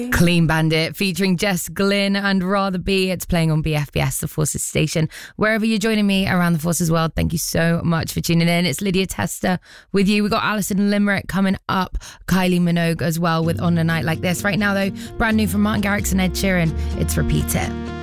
Clean Bandit featuring Jess Glynn and Rather Be. It's playing on BFBS, the Forces station. Wherever you're joining me around the Forces world, thank you so much for tuning in. It's Lydia Tester with you. We've got Alison Limerick coming up, Kylie Minogue as well with On a Night Like This. Right now though, brand new from Martin Garrix and Ed Sheeran. It's Repeat It.